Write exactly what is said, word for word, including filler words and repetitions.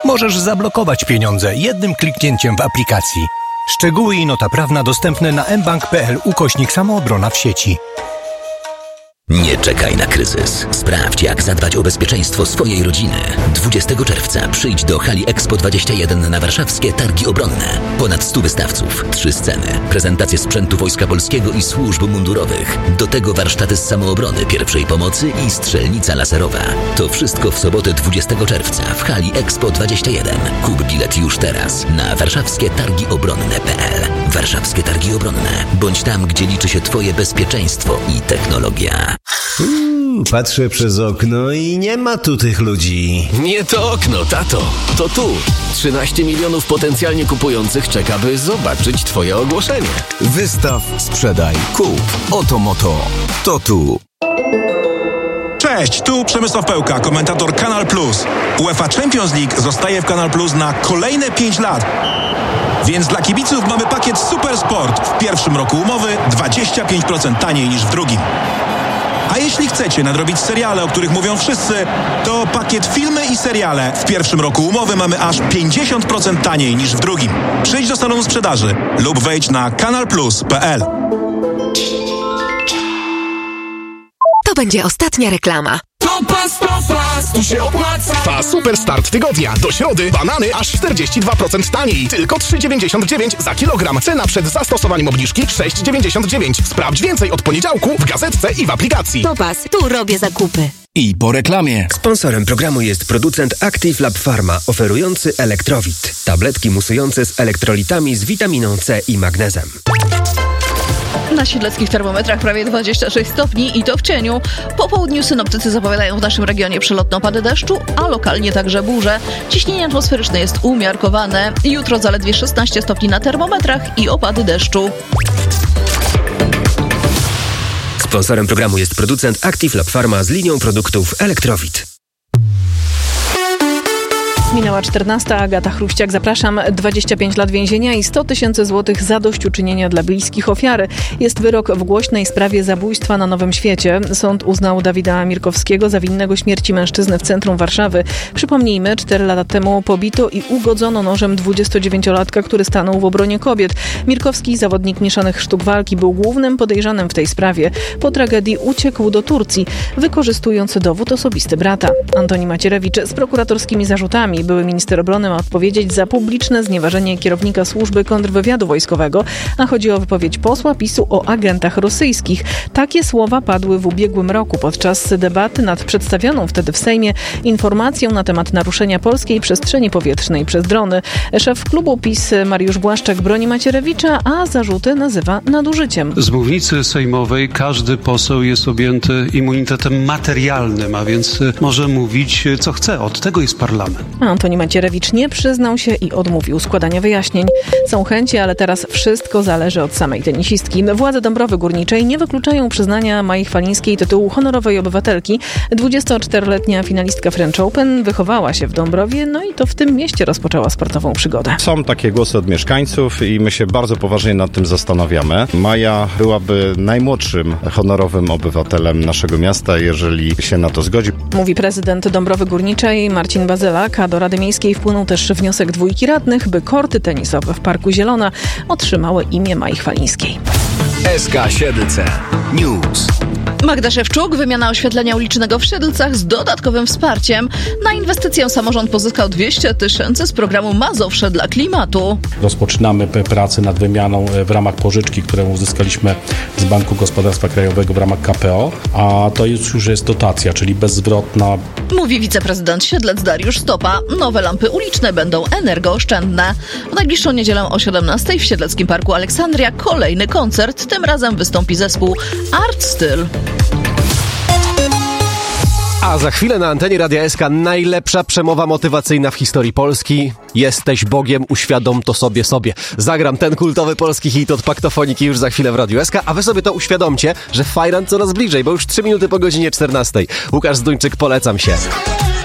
możesz zablokować pieniądze jednym kliknięciem w aplikacji. Szczegóły i nota prawna dostępne na mbank.pl ukośnik samoobrona w sieci. Nie czekaj na kryzys. Sprawdź, jak zadbać o bezpieczeństwo swojej rodziny. dwudziestego czerwca przyjdź do hali Expo dwadzieścia jeden na warszawskie Targi Obronne. Ponad stu wystawców, trzy sceny, prezentacje sprzętu Wojska Polskiego i służb mundurowych. Do tego warsztaty z samoobrony, pierwszej pomocy i strzelnica laserowa. To wszystko w sobotę dwudziestego czerwca w hali Expo dwadzieścia jeden. Kup bilet już teraz na warszawskie targi obronne kropka p l. Warszawskie Targi Obronne. Bądź tam, gdzie liczy się twoje bezpieczeństwo i technologia. Uuu, patrzę przez okno i nie ma tu tych ludzi. Nie to okno, tato. To tu. trzynaście milionów potencjalnie kupujących czeka, by zobaczyć twoje ogłoszenie. Wystaw, sprzedaj, kup. Oto moto. To tu. Cześć, tu Przemysław Pełka, komentator Kanal Plus. UEFA Champions League zostaje w Kanal Plus na kolejne pięć lat. Więc dla kibiców mamy pakiet Super Sport. W pierwszym roku umowy dwadzieścia pięć procent taniej niż w drugim. A jeśli chcecie nadrobić seriale, o których mówią wszyscy, to pakiet filmy i seriale. W pierwszym roku umowy mamy aż pięćdziesiąt procent taniej niż w drugim. Przyjdź do salonu sprzedaży lub wejdź na kanal plus kropka p l. To będzie ostatnia reklama. Topas, Topas, tu się opłaca. Trwa super start tygodnia. Do środy banany aż czterdzieści dwa procent taniej. Tylko trzy dziewięćdziesiąt dziewięć za kilogram. Cena przed zastosowaniem obniżki sześć dziewięćdziesiąt dziewięć. Sprawdź więcej od poniedziałku w gazetce i w aplikacji. Topas, tu robię zakupy. I po reklamie. Sponsorem programu jest producent Active Lab Pharma, oferujący Elektrowit. Tabletki musujące z elektrolitami z witaminą C i magnezem. Na siedleckich termometrach prawie dwadzieścia sześć stopni i to w cieniu. Po południu synoptycy zapowiadają w naszym regionie przelotne opady deszczu, a lokalnie także burze. Ciśnienie atmosferyczne jest umiarkowane. Jutro zaledwie szesnaście stopni na termometrach i opady deszczu. Sponsorem programu jest producent Active Lab Pharma z linią produktów Elektrowit. Minęła czternasta. Agata Chruściak, zapraszam. dwadzieścia pięć lat więzienia i sto tysięcy złotych zadośćuczynienia dla bliskich ofiary. Jest wyrok w głośnej sprawie zabójstwa na Nowym Świecie. Sąd uznał Dawida Mirkowskiego za winnego śmierci mężczyzny w centrum Warszawy. Przypomnijmy, cztery lata temu pobito i ugodzono nożem dwudziestodziewięciolatka, który stanął w obronie kobiet. Mirkowski, zawodnik mieszanych sztuk walki, był głównym podejrzanym w tej sprawie. Po tragedii uciekł do Turcji, wykorzystując dowód osobisty brata. Antoni Macierewicz z prokuratorskimi zarzutami. Były minister obrony ma odpowiedzieć za publiczne znieważenie kierownika służby kontrwywiadu wojskowego, a chodzi o wypowiedź posła PiSu o agentach rosyjskich. Takie słowa padły w ubiegłym roku podczas debaty nad przedstawioną wtedy w Sejmie informacją na temat naruszenia polskiej przestrzeni powietrznej przez drony. Szef klubu PiS Mariusz Błaszczak broni Macierewicza, a zarzuty nazywa nadużyciem. Z mównicy sejmowej każdy poseł jest objęty immunitetem materialnym, a więc może mówić co chce. Od tego jest parlament. Antoni Macierewicz nie przyznał się i odmówił składania wyjaśnień. Są chęci, ale teraz wszystko zależy od samej tenisistki. Władze Dąbrowy Górniczej nie wykluczają przyznania Mai Chwalińskiej tytułu honorowej obywatelki. dwudziestoczteroletnia finalistka French Open wychowała się w Dąbrowie, no i to w tym mieście rozpoczęła sportową przygodę. Są takie głosy od mieszkańców i my się bardzo poważnie nad tym zastanawiamy. Maja byłaby najmłodszym honorowym obywatelem naszego miasta, jeżeli się na to zgodzi. Mówi prezydent Dąbrowy Górniczej Marcin Bazylak, a do Rady Miejskiej wpłynął też wniosek dwójki radnych, by korty tenisowe w Parku Zielona otrzymały imię Mai Chwalińskiej. S K Siedlce News. Magda Szewczuk, wymiana oświetlenia ulicznego w Siedlcach z dodatkowym wsparciem. Na inwestycję samorząd pozyskał dwieście tysięcy z programu Mazowsze dla klimatu. Rozpoczynamy pracę nad wymianą w ramach pożyczki, którą uzyskaliśmy z Banku Gospodarstwa Krajowego w ramach K P O, a to już, już jest dotacja, czyli bezzwrotna. Mówi wiceprezydent Siedlec Dariusz Stopa. Nowe lampy uliczne będą energooszczędne. W najbliższą niedzielę o siedemnastej w Siedleckim Parku Aleksandria kolejny koncert. Tym razem wystąpi zespół Art Styl. A za chwilę na antenie Radia S K najlepsza przemowa motywacyjna w historii Polski. Jesteś Bogiem, uświadom to sobie sobie. Zagram ten kultowy polski hit od Paktofoniki już za chwilę w Radiu S K, a wy sobie to uświadomcie, że fajran coraz bliżej, bo już trzy minuty po godzinie czternastej. Łukasz Zduńczyk, polecam się.